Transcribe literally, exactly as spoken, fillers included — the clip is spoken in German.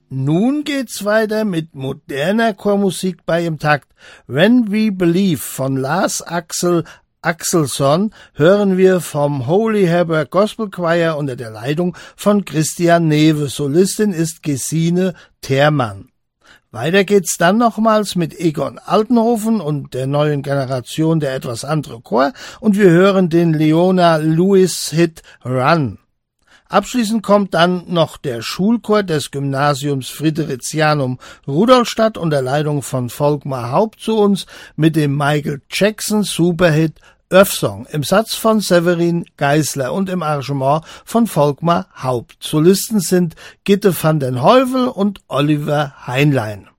Nun geht's weiter mit moderner Chormusik bei Im Takt. When We Believe von Lars Axel Axelsson hören wir vom Holy Herbert Gospel Choir unter der Leitung von Christian Newe. Solistin ist Gesine Thermann. Weiter geht's dann nochmals mit Egon Altenhofen und der neuen Generation der etwas andere Chor und wir hören den Leona Lewis Hit Run. Abschließend kommt dann noch der Schulchor des Gymnasiums Fridericianum Rudolstadt unter Leitung von Volkmar Haupt zu uns mit dem Michael Jackson Superhit Earth Song im Satz von Severin Geisler und im Arrangement von Volkmar Haupt. Solisten sind Gitte van den Heuvel und Oliver Heinlein.